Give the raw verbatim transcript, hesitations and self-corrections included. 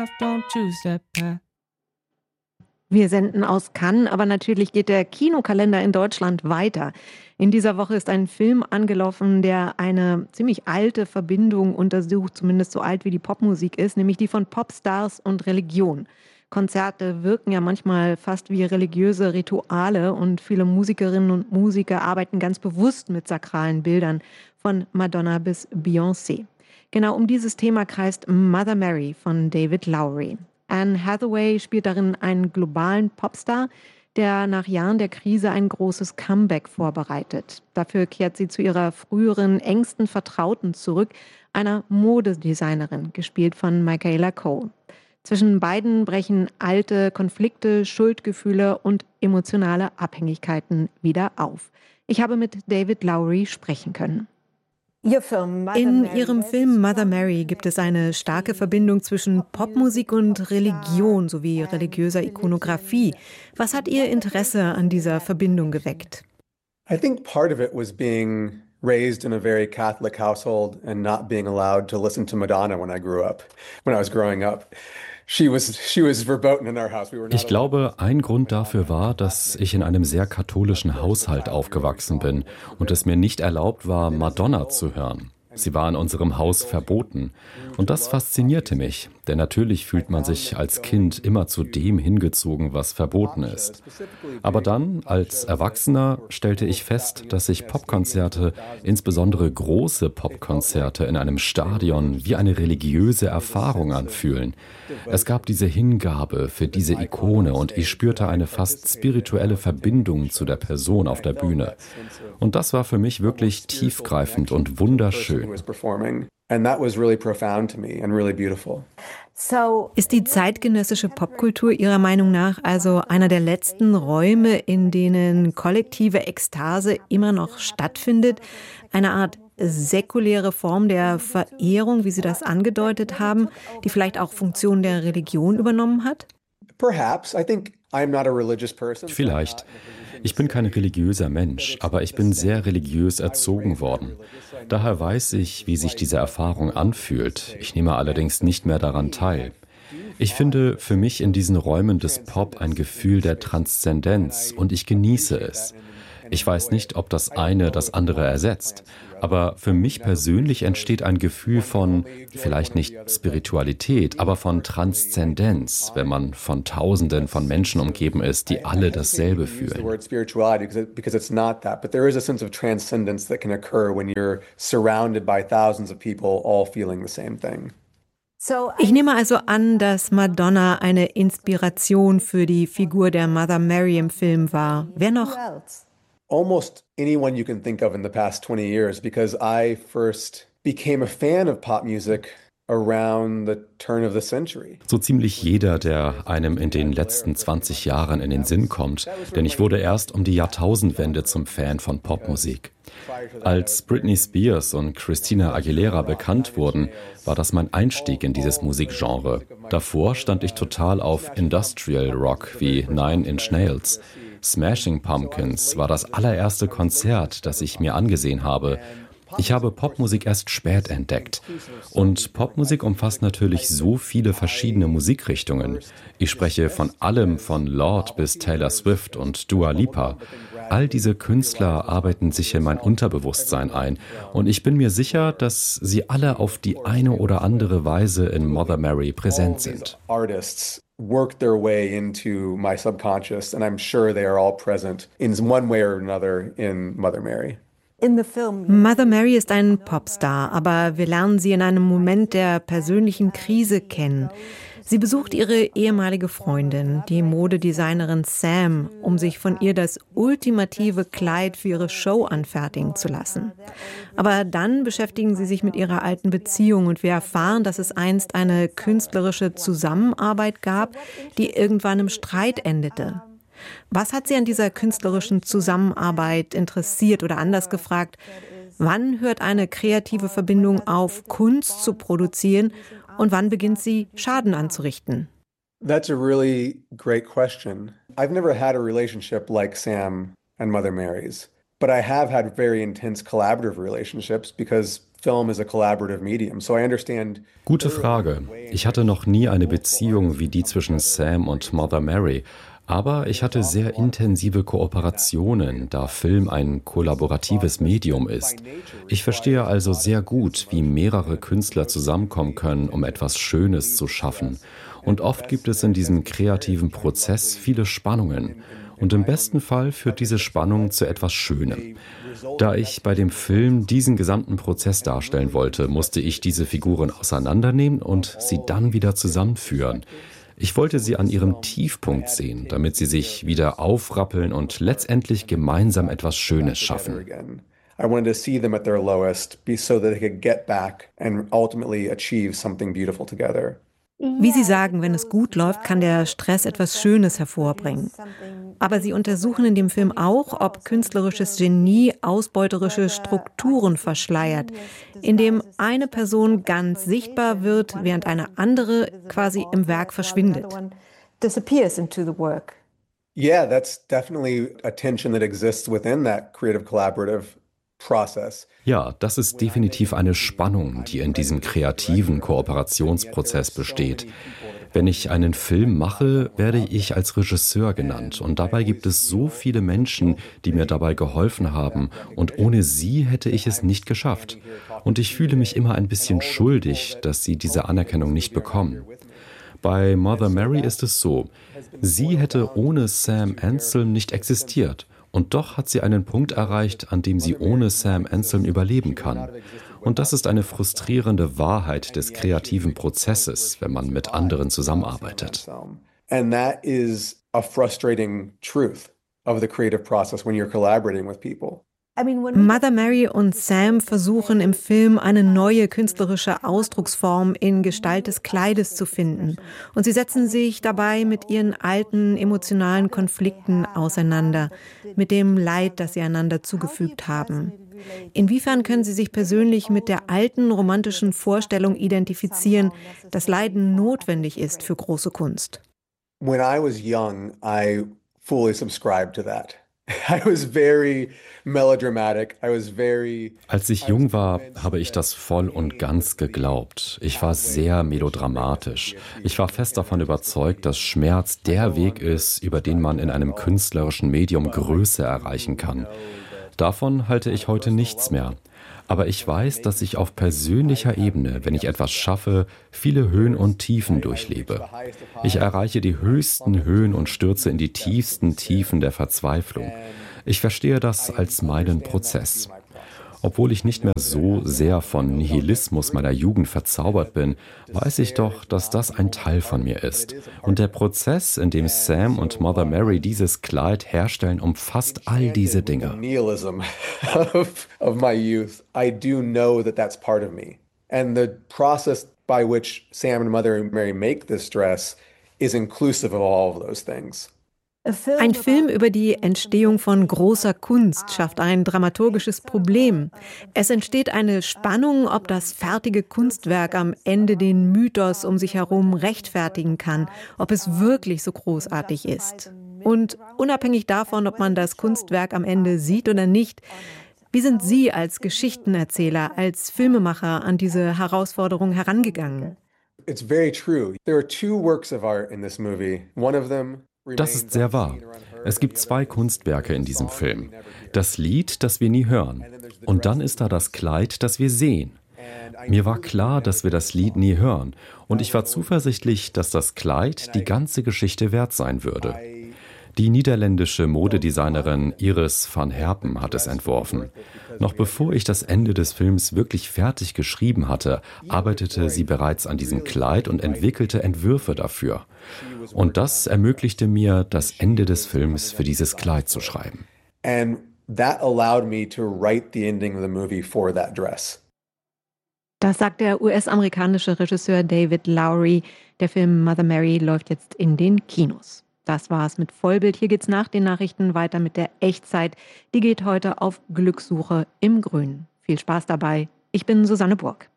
path, don't choose that path. Wir senden aus Cannes, aber natürlich geht der Kinokalender in Deutschland weiter. In dieser Woche ist ein Film angelaufen, der eine ziemlich alte Verbindung untersucht, zumindest so alt wie die Popmusik ist, nämlich die von Popstars und Religion. Konzerte wirken ja manchmal fast wie religiöse Rituale und viele Musikerinnen und Musiker arbeiten ganz bewusst mit sakralen Bildern, von Madonna bis Beyoncé. Genau um dieses Thema kreist Mother Mary von David Lowery. Anne Hathaway spielt darin einen globalen Popstar, der nach Jahren der Krise ein großes Comeback vorbereitet. Dafür kehrt sie zu ihrer früheren engsten Vertrauten zurück, einer Modedesignerin, gespielt von Michaela Coel. Zwischen beiden brechen alte Konflikte, Schuldgefühle und emotionale Abhängigkeiten wieder auf. Ich habe mit David Lowery sprechen können. In ihrem Film Mother Mary gibt es eine starke Verbindung zwischen Popmusik und Religion sowie religiöser Ikonografie. Was hat Ihr Interesse an dieser Verbindung geweckt? I think part of it was being raised in a very Catholic household and not being allowed to listen to Madonna when I grew up, when I was growing up. She was, she was verboten in our house. We were not Ich glaube, ein Grund dafür war, dass ich in einem sehr katholischen Haushalt aufgewachsen bin und es mir nicht erlaubt war, Madonna zu hören. Sie war in unserem Haus verboten. Und das faszinierte mich, denn natürlich fühlt man sich als Kind immer zu dem hingezogen, was verboten ist. Aber dann, als Erwachsener, stellte ich fest, dass sich Popkonzerte, insbesondere große Popkonzerte in einem Stadion, wie eine religiöse Erfahrung anfühlen. Es gab diese Hingabe für diese Ikone und ich spürte eine fast spirituelle Verbindung zu der Person auf der Bühne. Und das war für mich wirklich tiefgreifend und wunderschön. Ist die zeitgenössische Popkultur Ihrer Meinung nach also einer der letzten Räume, in denen kollektive Ekstase immer noch stattfindet? Eine Art säkuläre Form der Verehrung, wie Sie das angedeutet haben, die vielleicht auch Funktionen der Religion übernommen hat? Vielleicht. Ich bin kein religiöser Mensch, aber ich bin sehr religiös erzogen worden. Daher weiß ich, wie sich diese Erfahrung anfühlt. Ich nehme allerdings nicht mehr daran teil. Ich finde für mich in diesen Räumen des Pop ein Gefühl der Transzendenz und ich genieße es. Ich weiß nicht, ob das eine das andere ersetzt, aber für mich persönlich entsteht ein Gefühl von, vielleicht nicht Spiritualität, aber von Transzendenz, wenn man von Tausenden von Menschen umgeben ist, die alle dasselbe fühlen. Ich nehme also an, dass Madonna eine Inspiration für die Figur der Mother Mary im Film war. Wer noch? Almost anyone you can think of in the past twenty years, because I first became a fan of pop music around the turn of the century. So ziemlich jeder, der einem in den letzten zwanzig Jahren in den Sinn kommt, denn ich wurde erst um die Jahrtausendwende zum Fan von Popmusik. Als Britney Spears und Christina Aguilera bekannt wurden, war das mein Einstieg in dieses Musikgenre. Davor stand ich total auf Industrial Rock wie Nine Inch Nails. Smashing Pumpkins war das allererste Konzert, das ich mir angesehen habe. Ich habe Popmusik erst spät entdeckt. Und Popmusik umfasst natürlich so viele verschiedene Musikrichtungen. Ich spreche von allem von Lorde bis Taylor Swift und Dua Lipa. All diese Künstler arbeiten sich in mein Unterbewusstsein ein. Und ich bin mir sicher, dass sie alle auf die eine oder andere Weise in Mother Mary präsent sind. Work their way into my subconscious, and I'm sure they are all present in one way or another in Mother Mary. Mother Mary ist ein Popstar, aber wir lernen sie in einem Moment der persönlichen Krise kennen. Sie besucht ihre ehemalige Freundin, die Modedesignerin Sam, um sich von ihr das ultimative Kleid für ihre Show anfertigen zu lassen. Aber dann beschäftigen sie sich mit ihrer alten Beziehung und wir erfahren, dass es einst eine künstlerische Zusammenarbeit gab, die irgendwann im Streit endete. Was hat Sie an dieser künstlerischen Zusammenarbeit interessiert oder anders gefragt, wann hört eine kreative Verbindung auf, Kunst zu produzieren und wann beginnt sie, Schaden anzurichten? That's a really great question. I've never had a relationship like Sam and Mother Mary's, but I have had very intense collaborative relationships because film is a collaborative medium, so I understand. Gute Frage. Ich hatte noch nie eine Beziehung wie die zwischen Sam und Mother Mary. Aber ich hatte sehr intensive Kooperationen, da Film ein kollaboratives Medium ist. Ich verstehe also sehr gut, wie mehrere Künstler zusammenkommen können, um etwas Schönes zu schaffen. Und oft gibt es in diesem kreativen Prozess viele Spannungen. Und im besten Fall führt diese Spannung zu etwas Schönem. Da ich bei dem Film diesen gesamten Prozess darstellen wollte, musste ich diese Figuren auseinandernehmen und sie dann wieder zusammenführen. Ich wollte sie an ihrem Tiefpunkt sehen, damit sie sich wieder aufrappeln und letztendlich gemeinsam etwas Schönes schaffen. I wanted to see them at their lowest, be so that they could get back and ultimately achieve something beautiful together. Wie Sie sagen, wenn es gut läuft, kann der Stress etwas Schönes hervorbringen. Aber Sie untersuchen in dem Film auch, ob künstlerisches Genie ausbeuterische Strukturen verschleiert, indem eine Person ganz sichtbar wird, während eine andere quasi im Werk verschwindet. Yeah, that's definitely a tension that exists within that creative collaborative process. Ja, das ist definitiv eine Spannung, die in diesem kreativen Kooperationsprozess besteht. Wenn ich einen Film mache, werde ich als Regisseur genannt. Und dabei gibt es so viele Menschen, die mir dabei geholfen haben. Und ohne sie hätte ich es nicht geschafft. Und ich fühle mich immer ein bisschen schuldig, dass sie diese Anerkennung nicht bekommen. Bei Mother Mary ist es so, sie hätte ohne Sam Anselm nicht existiert. Und doch hat sie einen Punkt erreicht, an dem sie ohne Sam Anselm überleben kann. Und das ist eine frustrierende Wahrheit des kreativen Prozesses, wenn man mit anderen zusammenarbeitet. And that is a frustrating truth of the creative process when you're collaborating with people. Mother Mary und Sam versuchen im Film eine neue künstlerische Ausdrucksform in Gestalt des Kleides zu finden. Und sie setzen sich dabei mit ihren alten emotionalen Konflikten auseinander, mit dem Leid, das sie einander zugefügt haben. Inwiefern können Sie sich persönlich mit der alten romantischen Vorstellung identifizieren, dass Leiden notwendig ist für große Kunst? When I was young, I fully subscribed to that. I was very melodramatic. I was very Als ich jung war, habe ich das voll und ganz geglaubt. Ich war sehr melodramatisch. Ich war fest davon überzeugt, dass Schmerz der Weg ist, über den man in einem künstlerischen Medium Größe erreichen kann. Davon halte ich heute nichts mehr. Aber ich weiß, dass ich auf persönlicher Ebene, wenn ich etwas schaffe, viele Höhen und Tiefen durchlebe. Ich erreiche die höchsten Höhen und stürze in die tiefsten Tiefen der Verzweiflung. Ich verstehe das als meinen Prozess. Obwohl ich nicht mehr so sehr von Nihilismus meiner Jugend verzaubert bin, weiß ich doch, dass das ein Teil von mir ist. Und der Prozess, in dem Sam und Mother Mary dieses Kleid herstellen, umfasst all diese Dinge. Nihilism of, of my youth, I do know that that's part of me. And the process by which Sam and Mother Mary make this dress is inclusive of all of those things. Ein Film über die Entstehung von großer Kunst schafft ein dramaturgisches Problem. Es entsteht eine Spannung, ob das fertige Kunstwerk am Ende den Mythos um sich herum rechtfertigen kann, ob es wirklich so großartig ist. Und unabhängig davon, ob man das Kunstwerk am Ende sieht oder nicht, wie sind Sie als Geschichtenerzähler, als Filmemacher an diese Herausforderung herangegangen? It's very true. There are two works of art in this movie. One of them Das ist sehr wahr. Es gibt zwei Kunstwerke in diesem Film. Das Lied, das wir nie hören. Und dann ist da das Kleid, das wir sehen. Mir war klar, dass wir das Lied nie hören. Und ich war zuversichtlich, dass das Kleid die ganze Geschichte wert sein würde. Die niederländische Modedesignerin Iris van Herpen hat es entworfen. Noch bevor ich das Ende des Films wirklich fertig geschrieben hatte, arbeitete sie bereits an diesem Kleid und entwickelte Entwürfe dafür. Und das ermöglichte mir, das Ende des Films für dieses Kleid zu schreiben. And that allowed me to write the ending of the movie for that dress. Das sagt der U S-amerikanische Regisseur David Lowery. Der Film Mother Mary läuft jetzt in den Kinos. Das war's mit Vollbild. Hier geht's nach den Nachrichten weiter mit der Echtzeit. Die geht heute auf Glückssuche im Grünen. Viel Spaß dabei. Ich bin Susanne Burg.